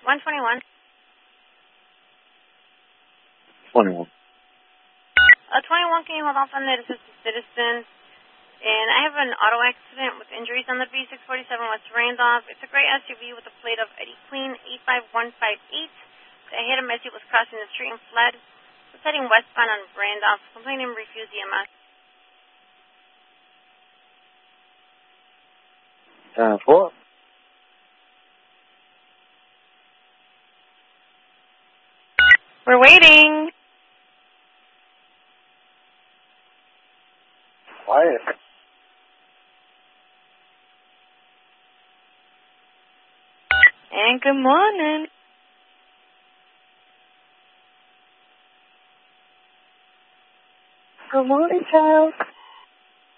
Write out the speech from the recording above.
121. 21. 21, can you hold off on that assisted citizen? And I have an auto accident with injuries on the B647 West Randolph. It's a gray SUV with a plate of Eddie Queen 85158. I hit him as he was crossing the street and fled. Was heading westbound on Randolph. Complaining refused EMS. 4. We're waiting. Quiet. And good morning. Good morning, child.